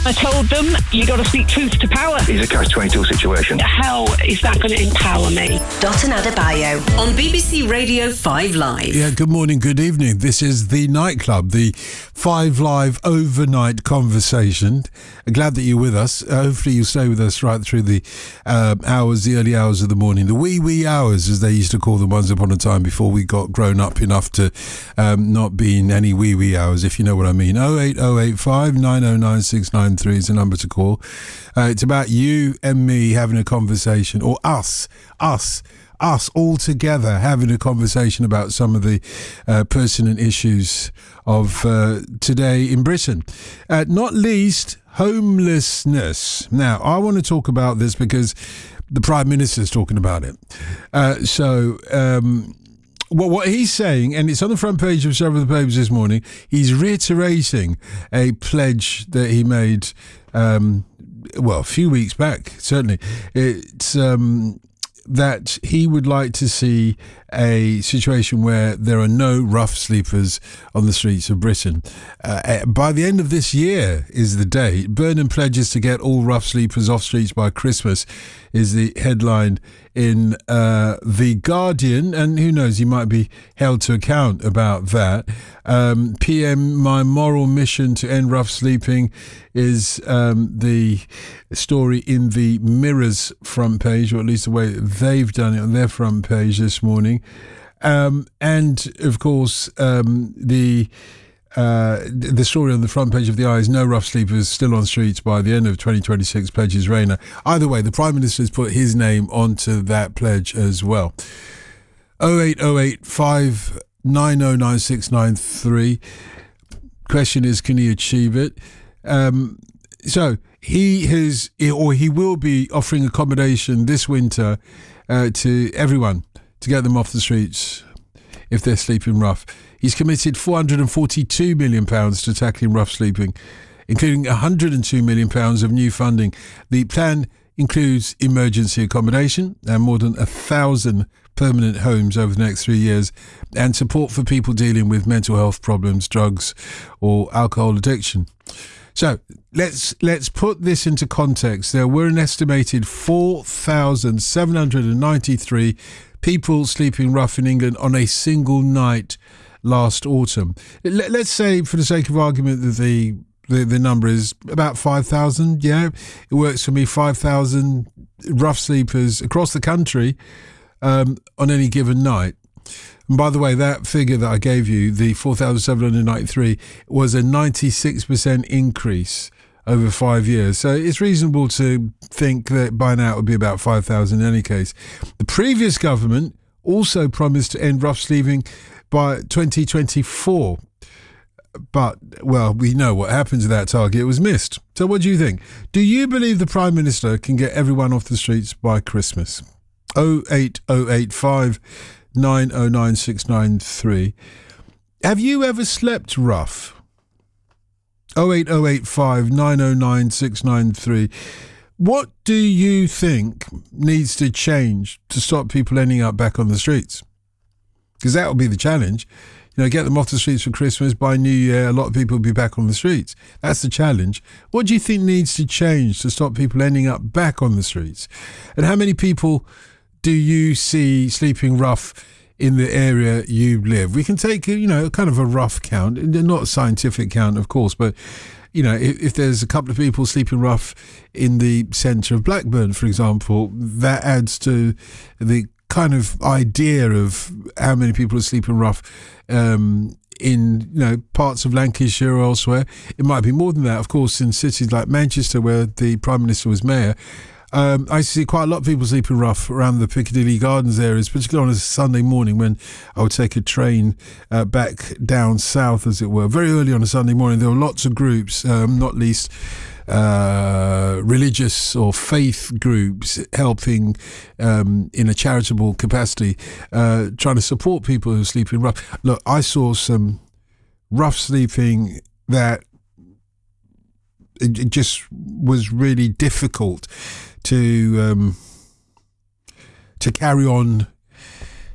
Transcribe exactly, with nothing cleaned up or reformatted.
I told them, you got to speak truth to power. It's a catch twenty-two situation. How is that going to empower me? Dotun Adebayo on B B C Radio five Live. Yeah, good morning, good evening. This is the Nightclub, the five Live overnight conversation. Glad that you're with us. Uh, hopefully you'll stay with us right through the um, hours, the early hours of the morning, the wee wee hours, as they used to call them once upon a time before we got grown up enough to um, not be in any wee wee hours, if you know what I mean. oh eight oh eight five nine oh nine six nine three is the number to call. Uh, it's about you and me having a conversation, or us, us, us all together having a conversation about some of the uh, pertinent issues of uh, today in Britain. Uh, not least, homelessness. Now, I want to talk about this because the Prime Minister's talking about it. Uh, so, um, Well, what he's saying, and it's on the front page of several of the papers this morning, he's reiterating a pledge that he made, um, well, a few weeks back, certainly. It's um, that he would like to see a situation where there are no rough sleepers on the streets of Britain. Uh, by the end of this year is the date. Burnham pledges to get all rough sleepers off streets by Christmas is the headline in uh, The Guardian, and who knows, he might be held to account about that. Um, P M, my moral mission to end rough sleeping is um, the story in the Mirror's front page, or at least the way they've done it on their front page this morning. Um, and, of course, um, the... Uh, the story on the front page of the Eye is no rough sleepers still on streets by the end of twenty twenty-six, pledges Rayner. Either way, the Prime Minister has put his name onto that pledge as well. oh eight oh eight five nine oh nine six nine three. Question is, can he achieve it? Um, so he has, or he will be offering accommodation this winter uh, to everyone to get them off the streets if they're sleeping rough. He's committed four hundred forty-two million pounds to tackling rough sleeping, including one hundred two million pounds of new funding. The plan includes emergency accommodation and more than a thousand permanent homes over the next three years and support for people dealing with mental health problems, drugs or alcohol addiction. So let's let's put this into context. There were an estimated four thousand seven hundred ninety-three people sleeping rough in England on a single night last autumn. Let's say, for the sake of argument, that the the, the number is about five thousand. Yeah, it works for me. five thousand rough sleepers across the country um, on any given night. And by the way, that figure that I gave you, the four thousand seven hundred ninety-three, was a ninety-six percent increase over five years. So it's reasonable to think that by now it would be about five thousand in any case. The previous government also promised to end rough sleeping by twenty twenty-four. But, well, we know what happened to that target. It was missed. So what do you think? Do you believe the Prime Minister can get everyone off the streets by Christmas? oh eight oh eight five nine oh nine six nine three. Have you ever slept rough? oh eight oh eight five nine oh nine six nine three. What do you think needs to change to stop people ending up back on the streets? Because that will be the challenge. You know, get them off the streets for Christmas. By New Year, a lot of people will be back on the streets. That's the challenge. What do you think needs to change to stop people ending up back on the streets? And how many people do you see sleeping rough in the area you live? We can take, you know, kind of a rough count, not a scientific count, of course, but, you know, if, if there's a couple of people sleeping rough in the centre of Blackburn, for example, that adds to the kind of idea of how many people are sleeping rough um, in, you know, parts of Lancashire or elsewhere. It might be more than that, of course, in cities like Manchester, where the Prime Minister was mayor. Um, I see quite a lot of people sleeping rough around the Piccadilly Gardens areas, particularly on a Sunday morning when I would take a train uh, back down south, as it were. Very early on a Sunday morning, there were lots of groups, um, not least uh, religious or faith groups, helping um, in a charitable capacity, uh, trying to support people who are sleeping rough. Look, I saw some rough sleeping that it, it just was really difficult to um, to carry on